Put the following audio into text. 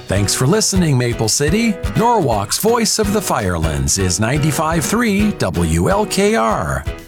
Thanks for listening, Maple City. Norwalk's Voice of the Firelands is 95.3 WLKR.